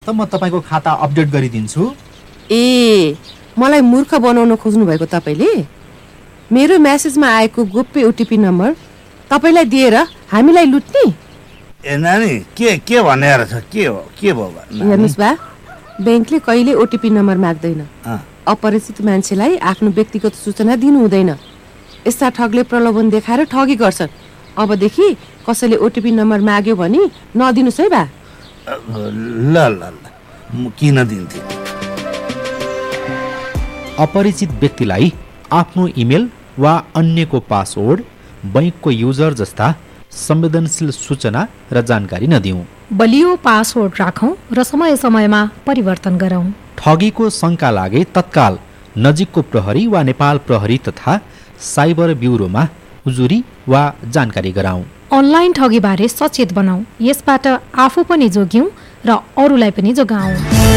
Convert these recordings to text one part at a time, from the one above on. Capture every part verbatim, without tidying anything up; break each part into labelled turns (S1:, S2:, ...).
S1: त म तपाईको खाता अपडेट गरिदिन्छु।
S2: ए मलाई मूर्ख बनाउन खोज्नु भएको तपाईले? मेरो मेसेजमा आएको गोप्य ओटिपी नम्बर तपाईलाई दिएर हामीलाई लुट्ने?
S3: ए नानी के के भनेर छ? के हो के भयो?
S2: हेर्नुस् बा, बैंकले कहिले ओटिपी नम्बर माग्दैन। अपरिचित मान्छेलाई आफ्नो व्यक्तिगत सूचना दिनु हुँदैन। यस्ता ठगले प्रलोभन देखाएर ठगी गर्छन्। अबदेखि कसैले ओटिपी नम्बर माग्यो भने नदिनुस् है बा।
S3: ल ल ल म किन दिन्थे?
S1: अपरिचित व्यक्तिलाई आफ्नो इमेल वा अन्यको पासवर्ड, बैंकको युजर जस्ता संवेदनशील सूचना र जानकारी नदिऊ।
S4: बलियो पासवर्ड राखौं र समय समयमा परिवर्तन गरौं।
S1: ठगीको शंका लागे तत्काल नजिकको प्रहरी वा नेपाल प्रहरी तथा साइबर ब्युरोमा उजुरी वा जानकारी गराउँ।
S4: अनलाइन ठगीबारे सचेत बनाऊ। यसबाट आफू पनि जोग्यौं र अरूलाई पनि जोगाऊ।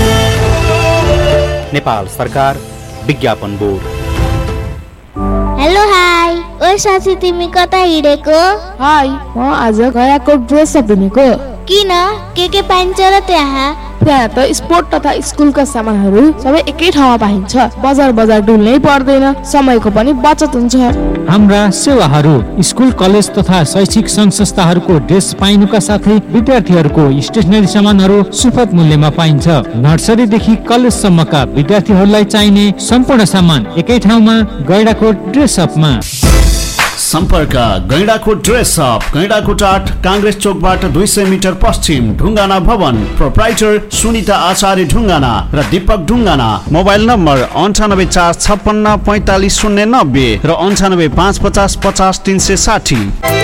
S1: नेपाल सरकार विज्ञापन बोर्ड।
S5: हेलो हाई, ओ साथी तिमी कता हिँडेको?
S6: हाई, म आज गयाको ड्रेस किनेको।
S5: किन? के के पाइन्छ र त्यहाँ?
S6: त्यहाँ त स्पोर्ट तथा स्कुलका सामानहरू सबै एकै ठाउँमा पाइन्छ। बजार बजार डुल्नै पर्दैन, समयको पनि बचत हुन्छ।
S7: हाम्रा सेवाहरू स्कुल, कलेज तथा शैक्षिक संघ संस्थाहरूको ड्रेस पाइनुका साथै विद्यार्थीहरूको स्टेसनरी सामानहरू सुपथ मूल्यमा पाइन्छ। नर्सरीदेखि कलेजसम्मका विद्यार्थीहरूलाई चाहिने सम्पूर्ण सामान एकै ठाउँमा गैंडाकोट ड्रेस अपमा।
S8: सम्पर्क गैंडाकोट ड्रेस अप, गैंडाकोट आठ, कांग्रेस चोकबाट दुई सय मिटर पश्चिम, ढुङ्गाना भवन। प्रोप्राइटर सुनिता आचार्य ढुङ्गाना र दीपक ढुङ्गाना। मोबाइल नम्बर अन्ठानब्बे चार छप्पन्न पैंतालिस शून्य नब्बे र अन्ठानब्बे पाँच पचास पचास तीन सय साठी।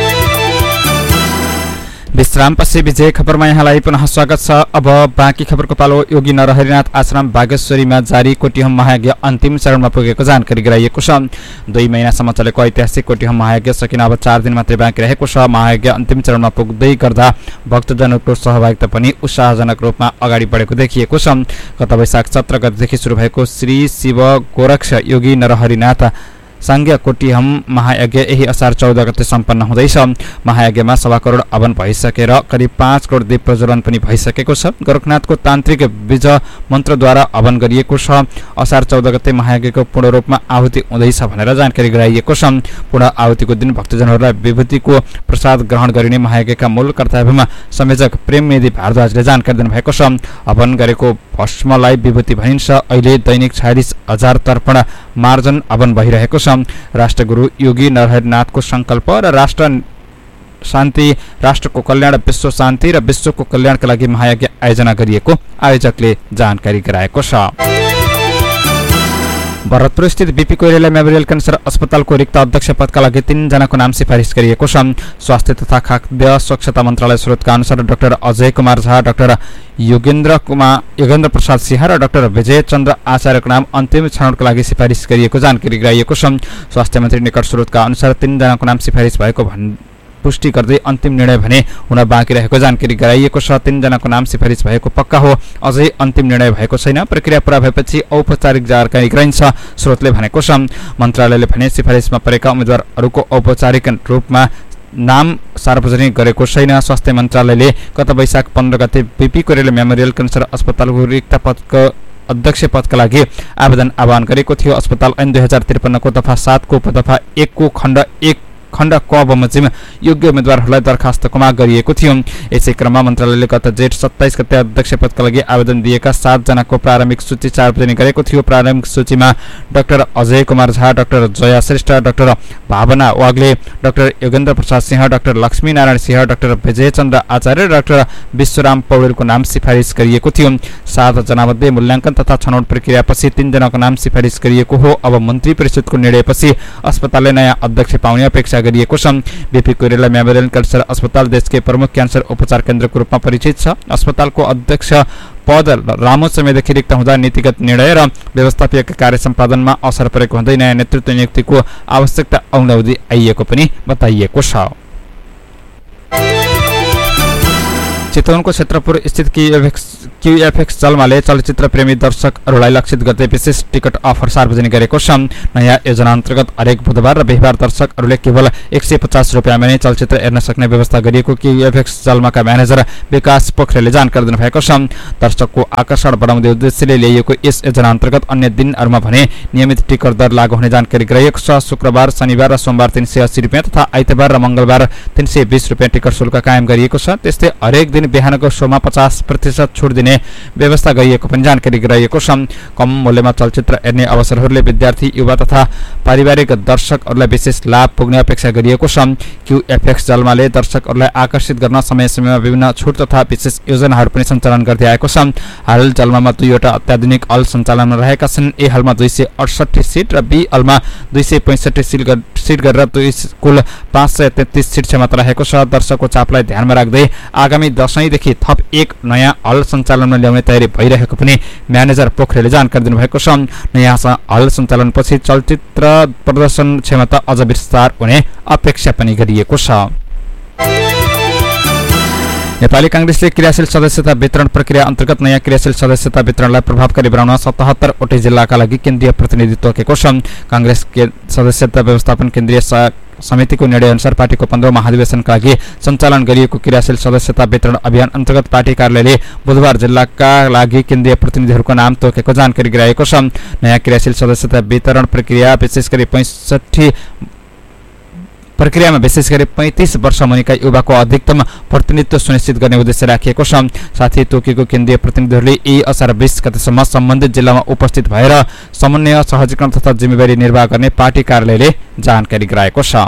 S9: विश्रामपछि विजय खबरमा यहाँलाई पुनः स्वागत छ। अब बाँकी खबरको पालो। योगी नरहरिनाथ आश्रम बागेश्वरीमा जारी कोटीहोम महायज्ञ अन्तिम चरणमा पुगेको जानकारी गराइएको छ। दुई महिनासम्म चलेको ऐतिहासिक कोटीहोम महायज्ञ सकिन अब चार दिन मात्रै बाँकी रहेको छ। महायज्ञ अन्तिम चरणमा पुग्दै गर्दा भक्तजनहरूको सहभागिता पनि उत्साहजनक रूपमा अगाडि बढेको देखिएको छ। गत वैशाख सत्र गतेदेखि सुरु भएको श्री शिव गोरक्ष योगी नरहरिनाथ सांघ्य कोटीहोम महायज्ञ यही असार चौध गते सम्पन्न हुँदैछ। महायज्ञमा सवा करोड हवन भइसकेर करिब पाँच करोड दीप प्रज्वलन पनि भइसकेको छ। गोरखनाथको तान्त्रिक बीज मन्त्रद्वारा हवन गरिएको छ। असार चौध गते महायज्ञको पूर्ण रूपमा आहुति हुँदैछ भनेर जानकारी गराइएको छ। पूर्ण आहुतिको दिन भक्तजनहरूलाई विभूतिको प्रसाद ग्रहण गरिने महायज्ञका मूल कर्तव्यमा संयोजक प्रेममेदी भारद्वाजले जानकारी दिनुभएको छ। हवन गरेको भस्मलाई विभूति भनिन्छ। अहिले दैनिक छयालिस हजार तर्पण मार्जन हवन भइरहेको छ। राष्ट्रगुरु योगी नरहरिनाथको संकल्प र राष्ट्र शान्ति, राष्ट्रको कल्याण, विश्व शान्ति र विश्वको कल्याणका लागि महायज्ञ आयोजना गरिएको आयोजकले जानकारी गराएको छ। भरतपुर स्थित बीपी कोइराला मेमोरियल क्यान्सर अस्पतालको रिक्त अध्यक्ष पदका लागि तीनजनाको नाम सिफारिस गरिएको छ। स्वास्थ्य तथा खाद्य स्वच्छता मन्त्रालय स्रोतका अनुसार डाक्टर अजय कुमार झा, डाक्टर योगेन्द्र कुमार योगेन्द्र प्रसाद सिंह र डाक्टर विजय चन्द्र आचार्यको नाम अन्तिम छनौटका लागि सिफारिस गरिएको जानकारी गराइएको छ। स्वास्थ्य मन्त्री निकट स्रोतका अनुसार तीनजनाको नाम सिफारिस भएको भन् पुष्टि गर्दै अन्तिम निर्णय भने हुन बाँकी रहेको जानकारी गराइएको छ। तीनजनाको नाम सिफारिस भएको पक्का हो, अझै अन्तिम निर्णय भएको छैन। प्रक्रिया पूरा भएपछि औपचारिक जानकारी गराइन्छ, स्रोतले भनेको छ। मन्त्रालयले भने सिफारिसमा परेका उम्मेद्वारहरूको औपचारिक रूपमा नाम सार्वजनिक गरेको छैन। स्वास्थ्य मन्त्रालयले गत वैशाख पन्ध्र गते बीपी कोइराला मेमोरियल क्यान्सर अस्पतालको रिक्त पदको अध्यक्ष पदका लागि आवेदन आह्वान गरेको थियो। अस्पताल ऐन दुई हजार त्रिपन्नको दफा सातको उपदफा एकको खण्ड एक खण्ड क बमोजिम योग्य उम्मेद्वारहरूलाई दरखास्तको माग गरिएको थियो। यसै क्रममा मन्त्रालयले गत जेठ सत्ताइस गते अध्यक्ष पदका लागि आवेदन दिएका सातजनाको प्रारम्भिक सूची सार्वजनिक गरेको थियो। प्रारम्भिक सूचीमा doctor Ajay Kumar Jha, doctor Jaya Shrestha, doctor भावना Wagle, doctor Yogendra Prasad Singh, doctor Lakshmi Narayan Singh, doctor विजय चन्द्र आचार्य र डाक्टर विश्वराम पौडेलको नाम सिफारिस गरिएको थियो। सातजनामध्ये मूल्याङ्कन तथा छनौट प्रक्रियापछि तीनजनाको नाम सिफारिस गरिएको हो। अब मन्त्री परिषदको निर्णयपछि अस्पतालले नयाँ अध्यक्ष पाउने अपेक्षा गरिएको छ। बीपी कोइराला मेमोरियल क्यान्सर अस्पताल देशकै प्रमुख क्यान्सर उपचार केन्द्रको रूपमा परिचित छ। अस्पतालको अध्यक्ष पद लामो समयदेखि रिक्त हुँदा नीतिगत निर्णय र व्यवस्थापकीय कार्य सम्पादनमा असर परेको हुँदै नयाँ नेतृत्व नियुक्तिको आवश्यकता औँलाउँदै आइएको पनि बताइएको छ। चितवनको क्षेत्रपुर स्थित क्युएफएक्स क्युएफएक्स जलमाले चलचित्र प्रेमी दर्शकहरूलाई लक्षित गर्दै विशेष टिकट अफर सार्वजनिक गरेको छ। नयाँ योजना अन्तर्गत हरेक बुधबार र बिहिबार दर्शकहरूले केवल एक सय पचास रुपियाँमा नै चलचित्र हेर्न सक्ने व्यवस्था गरिएको क्युएफएक्स जलमाका म्यानेजर विकास पोखरेलले जानकारी दिनुभएको छ। दर्शकको आकर्षण बढाउने उद्देश्यले ल्याइएको यस योजना अन्तर्गत अन्य दिनहरूमा भने नियमित टिकट दर लागू हुने जानकारी गराइएको छ। शुक्रबार, शनिबार र सोमबार तीन सय अस्सी रुपियाँ तथा आइतबार र मङ्गलबार तीन सय बीस रुपियाँ टिकट शुल्क कायम गरिएको छ। त्यस्तै हरेक दिन बिहानको शोमा पचास प्रतिशत छुट दिने व्यवस्था गरिएको पनि जानकारी गराइएको छ। कम मूल्यमा चलचित्र हेर्ने अवसरहरूले विद्यार्थी, युवा तथा पारिवारिक दर्शकहरूलाई विशेष लाभ पुग्ने अपेक्षा गरिएको छ। क्युएफएक्स जलमाले दर्शकहरूलाई आकर्षित गर्न समय समयमा विभिन्न छुट तथा विशेष योजनाहरू पनि सञ्चालन गर्दै आएको छ। हाल जलमामा दुईवटा अत्याधुनिक हल सञ्चालनमा रहेका छन्। ए हलमा दुई सय अडसठी सिट र बी हलमा दुई सय पैँसठी सिट गरेर दुई कुल पाँच सय तेत्तिस सिट क्षमता रहेको छ। दर्शकको चापलाई ध्यानमा राख्दै आगामी दशैंदेखि थप एक नयाँ हल सञ्चालनमा ल्याउने तयारी भइरहेको पनि म्यानेजर पोखरेलले जानकारी दिनुभएको छ। नयाँ हल सञ्चालनपछि चलचित्र प्रदर्शन क्षमता अझ विस्तार हुने अपेक्षा पनि गरिएको छ। नेपाली कांग्रेसले क्रियाशील सदस्यता वितरण प्रक्रिया अन्तर्गत नयाँ क्रियाशील सदस्यता वितरणलाई प्रभावकारी बनाउन सतहत्तर वटै जिल्लाका लागि केन्द्रीय प्रतिनिधि तोकेको छ। कांग्रेस सदस्यता व्यवस्थापन केन्द्रीय समितिको निर्णय अनुसार पार्टीको पन्ध्रौं महाधिवेशनका लागि सञ्चालन गरिएको क्रियाशील सदस्यता वितरण अभियान अन्तर्गत पार्टी कार्यालयले बुधबार जिल्लाका लागि केन्द्रीय प्रतिनिधिहरूको नाम तोकेको जानकारी गराएको छ। नयाँ क्रियाशील सदस्यता वितरण प्रक्रिया विशेष गरी पैँसठी प्रक्रियामा विशेष गरी पैंतीस वर्ष मुनिका युवाको अधिकतम प्रतिनिधित्व सुनिश्चित गर्ने उद्देश्य राखिएको छ। साथै तोकेको केन्द्रीय प्रतिनिधिहरूले यही असार बीस गतेसम्म सम्बन्धित जिल्लामा उपस्थित भएर समन्वय, सहजीकरण तथा जिम्मेवारी निर्वाह गर्ने पार्टी कार्यालयले जानकारी गराएको छ।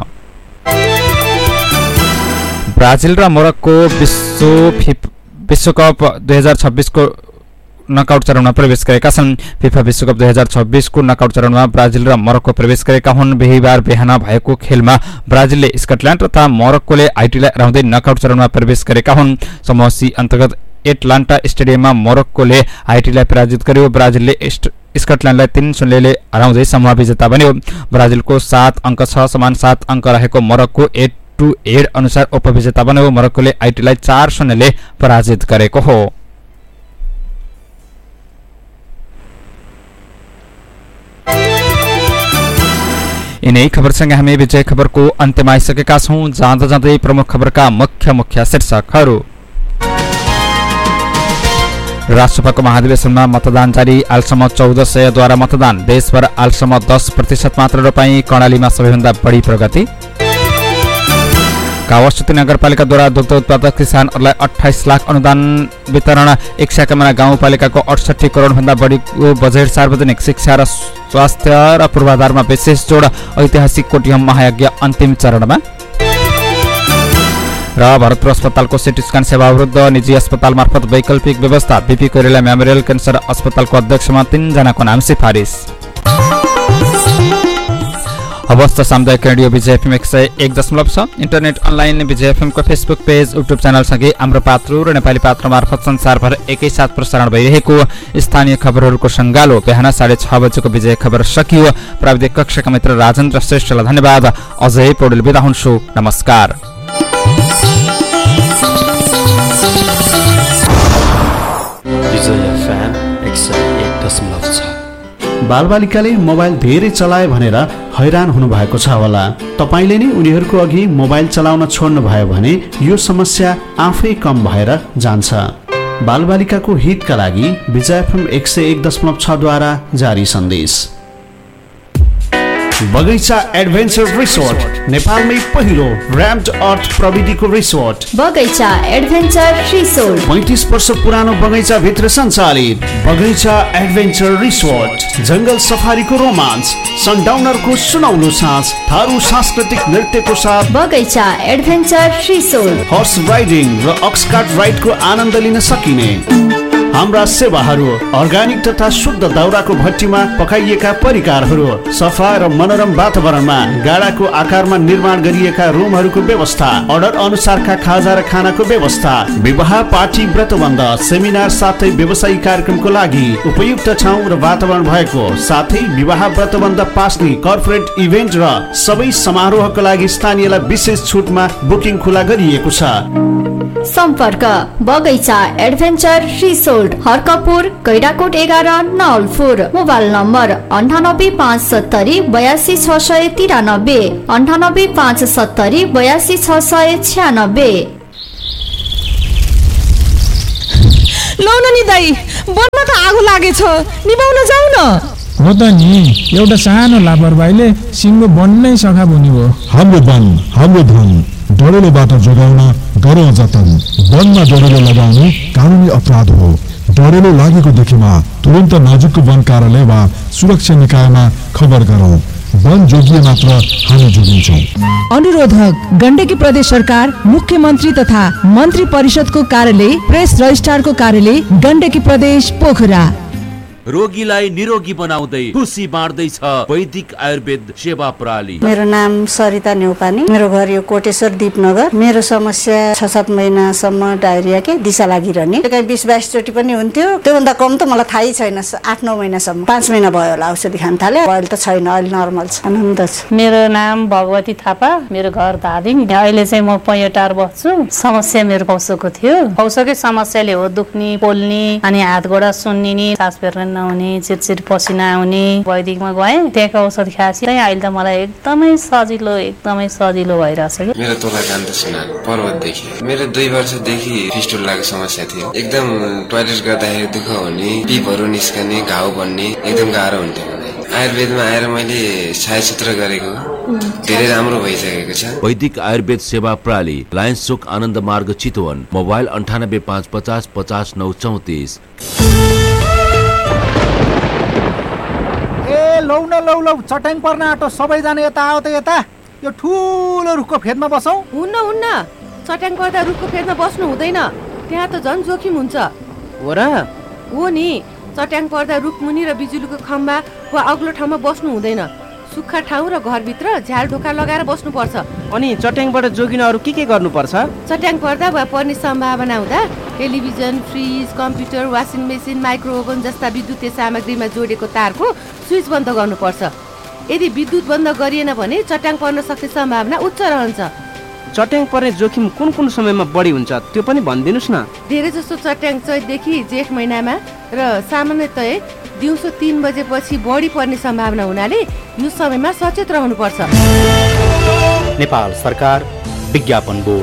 S9: ब्राजिल र मोरक्को विश्व विश्वकप दुई हजार छब्बीस को नकआउट चरणमा प्रवेश गरेका छन्। फिफा विश्वकप दुई हजार छब्बीस को नकआउट चरणमा ब्राजिल र मोरक्को प्रवेश गरेका हुन्। बिहिबार बिहान भएको खेलमा ब्राजिलले स्कटल्याण्ड तथा मोरक्कोले हाइटीलाई हराउँदै नकआउट चरणमा प्रवेश गरेका हुन्। समूह सी अन्तर्गत एटलान्टा स्टेडियममा मोरक्कोले हाइटीलाई पराजित गर्यो। ब्राजिलले स्कटल्याण्डलाई तीन शून्यले हराउँदै समूह विजेता बन्यो। ब्राजिलको सात अङ्क छ समान सात अङ्क रहेको मोरक्को एट टू एट अनुसार उपविजेता बन्यो। मोरक्कोले हाइटीलाई चार शून्यले पराजित गरेको हो। यिनै खबरसँग हामी विजय खबरको अन्त्यमा आइसकेका छौं। जाँदा जाँदै प्रमुख खबरका मुख्य मुख्य शीर्षकहरू। राष्ट्रसभाको महाधिवेशनमा मतदान जारी, हालसम्म चौध सय द्वारा मतदान, देशभर हालसम्म दस प्रतिशत मात्र रोपाई, कर्णालीमा सबैभन्दा बढी प्रगति। कावासुती नगरपालिकाद्वारा दुग्ध उत्पादक किसानहरूलाई अठाइस लाख अनुदान वितरण, एक सयकामा गाउँपालिकाको अडसठी करोड भन्दा बढीको बजेट, सार्वजनिक शिक्षा र स्वास्थ्य र पूर्वाधारमा विशेष जोड, ऐतिहासिक कोटियम महायज्ञ अन्तिम चरणमा। र भरतपुर अस्पतालको सिटी स्क्यान सेवा विरुद्ध निजी अस्पताल मार्फत वैकल्पिक व्यवस्था, बीपी कोइराला मेमोरियल क्यान्सर अस्पतालको अध्यक्षमा तीनजनाको नाम सिफारिस। अवस्था सामुदायिक रेडियो विजय एफएम एक सय एक दशमलव छ, इन्टरनेट अनलाइन विजय एफएम को फेसबुक पेज, युट्युब च्यानलसँगै हाम्रो पात्रो र नेपाली पात्र मार्फत संसारभर एकैसाथ प्रसारण भइरहेको स्थानीय खबरहरूको सङ्गालो बिहान साढे छ बजेको विजय खबर सकियो। प्राविधिक कक्षका मित्र राजेन्द्र श्रेष्ठलाई धन्यवाद। अझै पौडेल बिदा हुन्छु। नमस्कार।
S10: विजय एफएम एक सय एक दशमलव छ।
S8: बालबालिकाले मोबाइल धेरै चलाए भनेर हैरान हुनुभएको छ होला। तपाईँले नै उनीहरूको अघि मोबाइल चलाउन छोड्नुभयो भने यो समस्या आफै कम भएर जान्छ। बालबालिकाको हितका लागि विजय एफएम एक सय एक दशमलव छ द्वारा जारी सन्देश। बगैँचा एडभेन्चर रिसोर्ट नेपालमै पहिलो र्याम्ड अर्थ प्रविधिको रिसोर्ट
S11: बगैँचा एडभेन्चर रिसोर्ट
S8: पैंतीस वर्ष पुरानो बगैँचा भित्र सञ्चालित बगैँचा एडभेन्चर रिसोर्ट। जंगल सफारीको रोमान्स, सनडाउनरको सुनौलो साँझ, थारू सांस्कृतिक नृत्यको साथ
S11: बगैँचा एडभेन्चर रिसोर्ट।
S8: हर्स राइडिङ र अक्सकार्ट राइडको आनन्द लिन सकिने हाम्रा सेवाहरू अर्ग्यानिक तथा शुद्ध दाउराको भट्टीमा पकाइएका परिकारहरू, सफा र मनोरम वातावरणमा गाडाको आकारमा निर्माण गरिएका रुमहरूको व्यवस्था, अर्डर अनुसारका खाजा र खानाको व्यवस्था, विवाह पार्टी व्रतबन्ध सेमिनार साथै व्यवसायिक कार्यक्रमको लागि उपयुक्त ठाउँ र वातावरण भएको साथै विवाह व्रतबन्ध पास्ने कर्पोरेट इभेन्ट र सबै समारोहका लागि स्थानीयलाई विशेष छुटमा बुकिङ खुला गरिएको छ।
S11: सम्पर्क बगैँचा एडभेन्चर रिसोर्ट, हर्कपुर, गैडाकोट एघार, नवलपुर। मोबाइल नम्बर अन्ठानब्बे पाँच सत्तरी बयासी छ सय तिरानब्बे, अन्ठानब्बे पाँच सत्तरी बयासी छ सय छ्यानब्बे।
S12: लौ न नि दाइ, बनमा त आगो लागेछ, निभाउन जाऊ न।
S13: हो त नि, एउटा सानो लापरवाहीले सिङ्गो बन्नै सखा बुनि हो।
S14: हाम्रो वन हाम्रो धन, डढेलोबाट जोगाउन गरौँ जतन। वनमा डढेलो लगाउनु कानुनी अपराध हो। डढेलो लागेको देखेमा तुरन्त नजिकको वन कार्यालय वा सुरक्षा निकायमा खबर गरौँ। वन जोगिए मात्र हामी जोगिन्छौँ।
S12: अनुरोधक गण्डकी प्रदेश सरकार, मुख्यमन्त्री तथा मन्त्री परिषदको कार्यालय, प्रेस रजिस्ट्रारको कार्यालय, गण्डकी प्रदेश पोखरा।
S15: रोगीलाई निरोगी बनाउँदै खुसी बाँड्दैछ वैदिक आयुर्वेद सेवा प्रणाली।
S16: मेरो नाम सरिता न्यौपानी, मेरो घर यो कोटेश्वर दीपनगर। मेरो समस्या छ सात महिनासम्म डायरिया के दिशा लागिरहने, कहीँ बिस बाइस चोटि पनि हुन्थ्यो। त्योभन्दा कम त मलाई थाहै छैन। आठ नौ महिनासम्म, पाँच महिना भयो होला औषधि खान थाले। अहिले त छैन, अहिले नर्मल छ, आनन्द छ।
S17: मेरो नाम भगवती थापा, मेरो घर धादिङ। अहिले चाहिँ म पैयटार बस्छु। समस्या मेरो पौसोको थियो। पौसोकै समस्याले हो दुख्ने, पोल्ने, अनि हात गोडा सुन्निने, सास फेर्न नहुने, चिरचिर पसिना आउने। वैदिकमा गएँ, त्यहाँको औषध खाएपछि अहिले त मलाई एकदमै सजिलो एकदमै सजिलो भइरहेछ।
S18: मेरो तोला कान्त सुनार पर्वतदेखि मेरो दुई वर्षदेखि फिस्टुल लागेको समस्या थियो। एकदम टोयलेट गर्दाखेरि दुःख हुने, पिपहरू निस्कने, घाउ बन्ने, एकदम गाह्रो हुन्थ्यो मलाई। आयुर्वेदमा आएर मैले छायासूत्र गरेको धेरै राम्रो भइसकेको छ।
S15: वैदिक आयुर्वेद सेवा प्रणाली, लायन्स चोक आनन्द मार्ग चितवन। मोबाइल अन्ठानब्बे पाँच पचास पचास नौ चौतिस।
S19: लौ न लौ लौ, चट्याङ पर्न आँटो, सबैजना यता आओ त यता। यो ठुलो रुखको फेदमा बसौँ।
S2: हुन्न हुन्न, चट्याङ पर्दा रुखको फेदमा बस्नु हुँदैन, त्यहाँ त झन् जोखिम हुन्छ।
S19: हो र?
S2: हो नि, चट्याङ पर्दा रुखमुनि र बिजुलीको खम्बा वा अग्लो ठाउँमा बस्नु हुँदैन। सुक्खा ठाउँ र घरभित्र झ्याल ढोका लगाएर बस्नुपर्छ।
S19: अनि चट्याङबाट जोगिन अरू के के गर्नुपर्छ?
S2: चट्याङ पर्दा वा पर्ने सम्भावना हुँदा television, fridge, computer, washing machine, micro oven जस्ता विद्युतीय सामग्रीमा जोडेको तारको स्विच बन्द गर्नुपर्छ। यदि विद्युत बन्द गरिएन भने चट्याङ पर्न सक्ने सम्भावना उच्च रहन्छ।
S19: चट्याङ पर्ने जोखिम कुन कुन समयमा बढी हुन्छ त्यो पनि भनिदिनुस् न।
S2: धेरै जसो चट्याङ चैतदेखि जेठ महिनामा र सामान्यतया दिउँसो तीन बजेपछि बढी पर्ने सम्भावना हुनाले यो समयमा सचेत रहनुपर्छ।
S1: नेपाल सरकार विज्ञापन बोर्ड।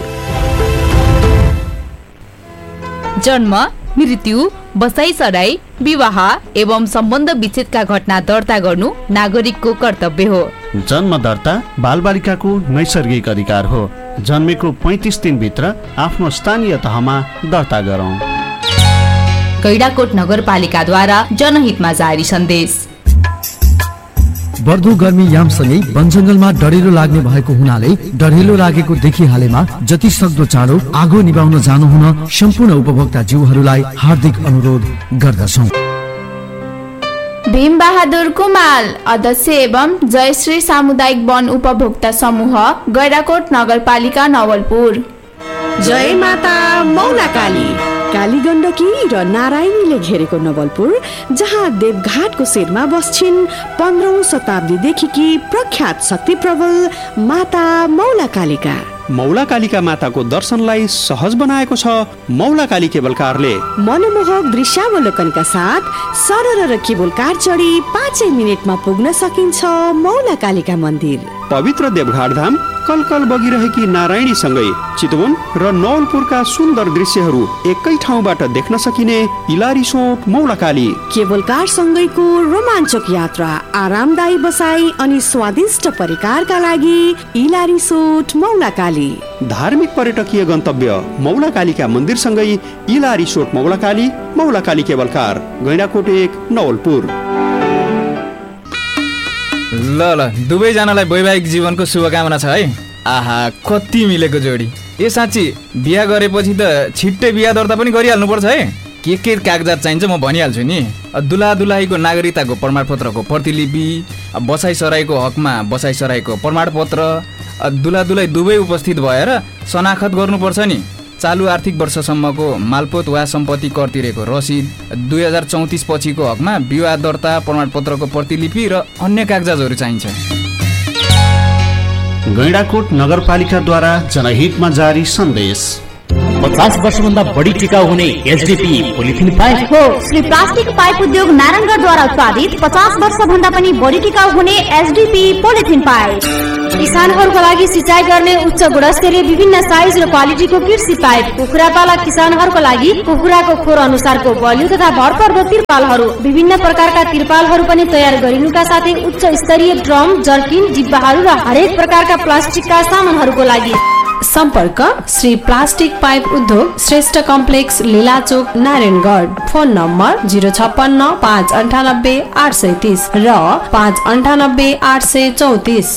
S20: जन्म, मृत्यु, बसाइसराई, विवाह एवं सम्बन्ध विच्छेदका घटना दर्ता गर्नु नागरिकको कर्तव्य हो।
S8: जन्म दर्ता बालबालिकाको नैसर्गिक अधिकार हो। जन्मेको पैँतिस दिनभित्र आफ्नो स्थानीय तहमा दर्ता गरौँ।
S20: गैडाकोट नगरपालिकाद्वारा जनहितमा जारी सन्देश।
S21: बढ्दो गर्मी यामसँगै वनजङ्गलमा डढेलो लाग्ने भएको हुनाले डढेलो लागेको देखिहालेमा जति सक्दो चाँडो आगो निभाउन जानुहुन सम्पूर्ण उपभोक्ता जीवहरूलाई हार्दिक अनुरोध गर्दछौँ।
S6: भीम बहादुर कुमाल, अध्यक्ष एवं जयश्री सामुदायिक वन उपभोक्ता समूह, गैडाकोट नगरपालिका, नवलपुर।
S22: जय माता मौलाकाली। काली गण्डकी र नारायणीले घेरेको नवलपुर, जहाँ देवघाटको शिरमा बस्छिन् पन्ध्रौं शताब्दीदेखि प्रख्यात शक्ति प्रबल माता मौलाकालिका।
S23: मौलाकालिका माताको दर्शनलाई सहज बनाएको छ मौलाकाली केबल कारले।
S22: मनमोहक दृश्यावलोकनका साथ सरल र केबल कार चढी पाँचै मिनटमा पुग्न सकिन्छ मौलाकालिका मन्दिर।
S23: पवित्र देवघाट धाम, कलकल बगिरहेकी नारायणीसँगै चितवन र नवलपुरका सुन्दर दृश्यहरू एकै ठाउँबाट देख्न सकिने इलारिसोट मौलाकाली।
S22: केबल कार सँगैको रोमाञ्चक यात्रा, आरामदायी बसाई अनि स्वादिष्ट परिकारका लागि इलारिसोट मौलाकाली।
S23: धार्मिक पर्यटकीय गन्तव्य मौलाकालीका मन्दिरसँगै इलारिसोट मौलाकाली, मौलाकाली केबल कार, गैंडाकोट एक, नवलपुर।
S9: ल ल दुवैजनालाई वैवाहिक जीवनको शुभकामना छ है। आहा कति मिलेको जोडी। ए साँच्ची बिहा गरेपछि त छिट्टै बिहा दर्ता पनि गरिहाल्नु पर्छ है।
S3: के के कागजात चाहिन्छ म भनिहाल्छु नि। दुला दुलाहीको नागरिकताको प्रमाणपत्रको प्रतिलिपि, बसाइसराईको हकमा बसाइसराईको प्रमाणपत्र, दुला दुलाई दुवै उपस्थित भएर शनाखत गर्नुपर्छ नि। चालु आर्थिक वर्षसम्मको मालपोत वा सम्पत्ति कर तिरेको रसिद, दुई हजार चौतिस पछिको हकमा विवाह दर्ता प्रमाणपत्रको प्रतिलिपि र अन्य कागजातहरू चाहिन्छ।
S8: गैंडाकोट नगरपालिकाद्वारा जनहितमा जारी सन्देश।
S4: पचास वर्षभन्दा बढी टिकाउ हुने एचडीपी पोलिथिन पाइप
S11: हो। श्री प्लास्टिक पाइप उद्योग नारायणगढद्वारा उत्पादित पचास वर्ष भन्दा पनि बढी टिकाउ हुने एचडीपी पोलिथिन पाइप किसानहरूका लागि सिँचाइ गर्ने उच्च गुणस्तरीय विभिन्न साइज र क्वालिटीको कृषि पाइप, कुखुरा पालक किसानहरूका लागि कुखुराको खोर अनुसारको बलियो तथा भरपर्दो तिरपालहरू, विभिन्न प्रकारका तिरपालहरू पनि तयार गरिनुका साथै उच्च स्तरीय ड्रम, जर्किन, डिब्बाहरू र हरेक प्रकारका प्लास्टिकका सामानहरूको लागि
S2: सम्पर्क श्री प्लास्टिक पाइप उद्योग Shrestha complex लीलाचोक Narayangarh. Phone number zero छप्पन्न पाँच अन्ठानब्बे आठ सय तीस र पाँच अन्ठानब्बे आठ सय चौतिस।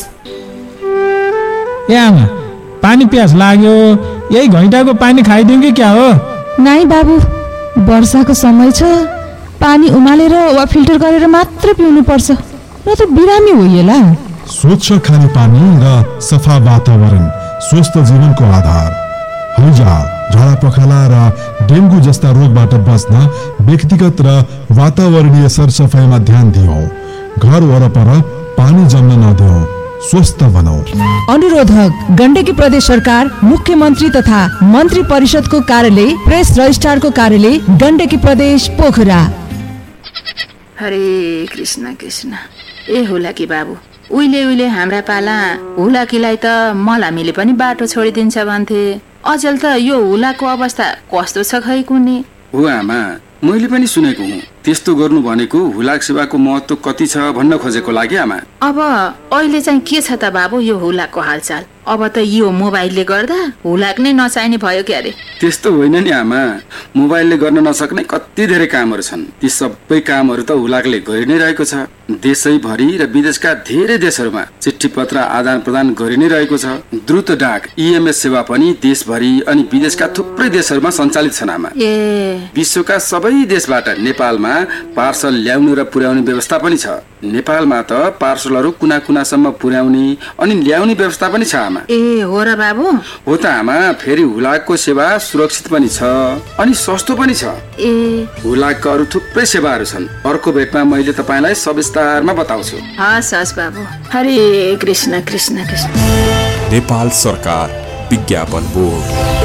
S13: ए आमा, पानी प्यास लाग्यो, यही घैँटाको पानी खाइदिउँ कि क्या हो?
S12: नाइ बाबु, वर्षाको समय छ, पानी उमालेर वा फिल्टर गरेर मात्र पिउनु पर्छ, न त बिरामी होइएला।
S14: स्वच्छ खाने पानी र सफा वातावरण स्वस्थ जीवनको आधार। हैजा, झाडा पखाला र डेङ्गु जस्ता रोगबाट बच्न व्यक्तिगत र वातावरणीय सरसफाइमा ध्यान दियौं। घर वरपर पानी जम्न नदियौं, स्वस्थ बनाऊ।
S12: अनुरोधक गण्डकी प्रदेश सरकार, मुख्यमन्त्री तथा मन्त्री परिषदको कार्यालय, प्रेस रजिस्ट्रारको कार्यालय, गण्डकी प्रदेश पोखरा।
S5: हरे कृष्ण कृष्ण। ए हुलाकी बाबु, उहिले उहिले हाम्रा पाला हुलाकीलाई त मलामीले पनि बाटो छोडिदिन्छ भन्थे, अचेल त यो हुलाको अवस्था कस्तो छ खै कुनी?
S24: हो आमा, मैले पनि सुनेको हुँ। त्यस्तो गर्नु भनेको हुलाक सेवाको महत्व कति छ भन्न खोजेको लागि आमा।
S5: अब अहिले चाहिँ के छ त बाबु यो हुलाकको हालचाल? अब त यो मोबाइलले गर्दा हुलाक नै नचाहिने भयो क्यारे?
S24: त्यस्तो होइन नि आमा, मोबाइलले गर्न नसक्ने कति धेरै कामहरू छन्। ती सबै कामहरू त हुलाकले गरि नै रहेको छ। देशैभरि र विदेशका धेरै देशहरूमा चिठी पत्र आदान प्रदान गरि नै रहेको छ। द्रुत डाक ईएमएस सेवा पनि देशभरि अनि विदेशका थुप्रै देशहरूमा सञ्चालित छन् आमा।
S5: ए
S24: विश्वका सबै देशबाट नेपालमा पार्सल ल्याउनु र पुर्याउने व्यवस्था पनि छ। नेपालमा त पार्सलहरू कुना कुनासम्म पुर्याउने अनि ल्याउने व्यवस्था पनि छ आमा।
S5: ए हो र बाबु?
S24: हो त आमा, फेरि हुलाकको सेवा सुरक्षित पनि छ अनि सस्तो पनि छ।
S5: ए
S24: हुलाकका अरू थुप्रै सेवाहरू छन्। अर्को भेटमा मैले तपाईँलाई सविस्तारमा बताउँछु।
S5: हस् हस् बाबु। हरे कृष्ण कृष्ण कृष्ण।
S25: नेपाल सरकार विज्ञापन बोर्ड।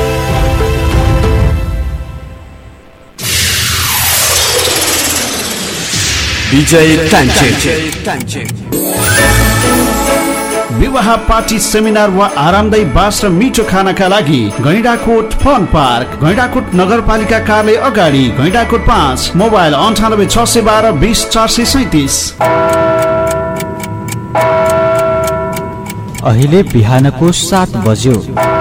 S8: विजय तान्चे। विवाह, पार्टी, सेमिनार वा आरामदायी बास र मिठो खानाका लागि गैंडाकोट फन पार्क, गैंडाकोट नगरपालिका कार्यालय अगाडि, गैंडाकोट पाँच। मोबाइल अन्ठानब्बे छ सय बाह्र बिस चार सय सैतिस।
S1: अहिले बिहानको सात बज्यो।